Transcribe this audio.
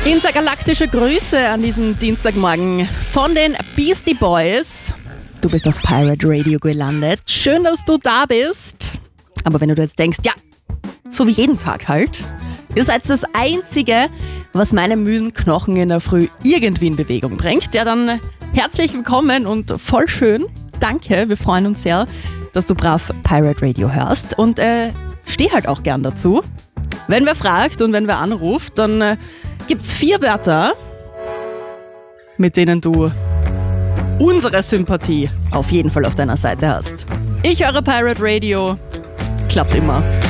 Intergalaktische Grüße an diesem Dienstagmorgen von den Beastie Boys. Du bist auf Pirate Radio gelandet. Schön, dass du da bist. Aber wenn du jetzt denkst, ja, so wie jeden Tag halt, ihr seid das Einzige, was meine müden Knochen in der Früh irgendwie in Bewegung bringt, ja dann herzlich willkommen und voll schön. Danke, wir freuen uns sehr, dass du brav Pirate Radio hörst und steh halt auch gern dazu. Wenn wer fragt und wenn wer anruft, dann gibt's 4 Wörter, mit denen du unsere Sympathie auf jeden Fall auf deiner Seite hast. Ich höre Pirate Radio, klappt immer.